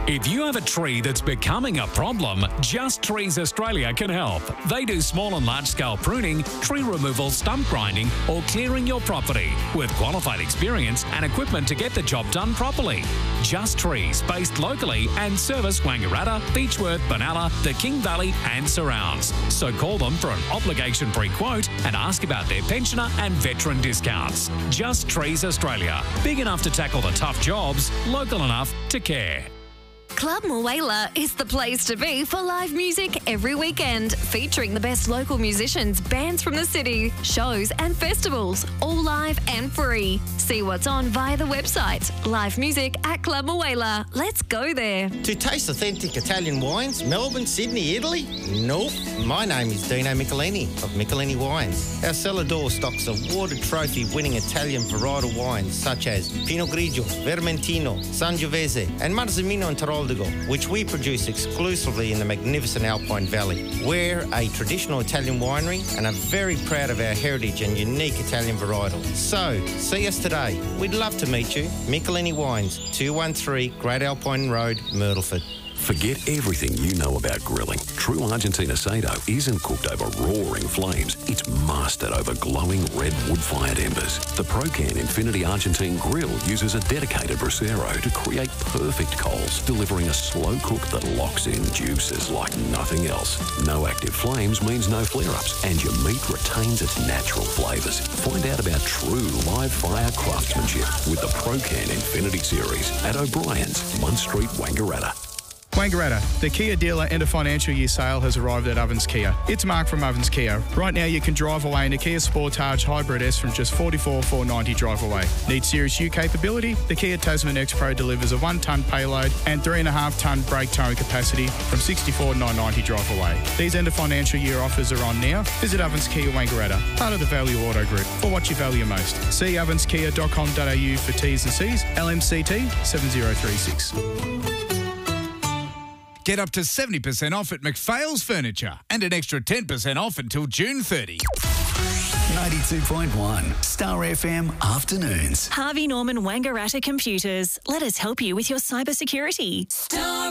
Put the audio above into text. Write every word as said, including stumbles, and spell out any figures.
If you have a tree that's becoming a problem, Just Trees Australia can help. They do small and large-scale pruning, tree removal, stump grinding, or clearing your property with qualified experience and equipment to get the job done properly. Just Trees, based locally and service Wangaratta, Beechworth, Benalla, the King Valley and surrounds. So call them for an obligation-free quote and ask about their pensioner and veteran discounts. Just Trees Australia. Big enough to tackle the tough jobs, local enough to care. Club Mulwala is the place to be for live music every weekend, featuring the best local musicians, bands from the city, shows and festivals, all live and free. See what's on via the website. Live music at Club Mulwala. Let's go there. To taste authentic Italian wines, Melbourne, Sydney, Italy? Nope. My name is Dino Michelini of Michelini Wines. Our cellar door stocks awarded trophy-winning Italian varietal wines such as Pinot Grigio, Vermentino, Sangiovese and Marzemino and Tirol, which we produce exclusively in the magnificent Alpine Valley. We're a traditional Italian winery and are very proud of our heritage and unique Italian varietal. So, see us today. We'd love to meet you. Michelini Wines, two one three Great Alpine Road, Myrtleford. Forget everything you know about grilling. True Argentina Sado isn't cooked over roaring flames. It's mastered over glowing red wood-fired embers. The Procan Infinity Argentine Grill uses a dedicated bracero to create perfect coals, delivering a slow cook that locks in juices like nothing else. No active flames means no flare-ups, and your meat retains its natural flavours. Find out about true live-fire craftsmanship with the Procan Infinity Series at O'Brien's, Munn Street, Wangaratta. Wangaratta, the Kia dealer end of financial year sale has arrived at Ovens Kia. It's Mark from Ovens Kia. Right now you can drive away in a Kia Sportage Hybrid S from just forty-four thousand four hundred ninety drive away. Need Series U capability? The Kia Tasman X Pro delivers a one tonne payload and three point five tonne brake towing capacity from sixty-four thousand nine hundred ninety drive away. These end of financial year offers are on now. Visit Ovens Kia Wangaratta, part of the Value Auto Group, for what you value most. See ovens kia dot com dot a u for T's and C's. L M C T seven zero three six. Get up to seventy percent off at McPhail's Furniture and an extra ten percent off until June thirtieth. ninety-two point one Star F M Afternoons. Harvey Norman Wangaratta Computers. Let us help you with your cybersecurity. Star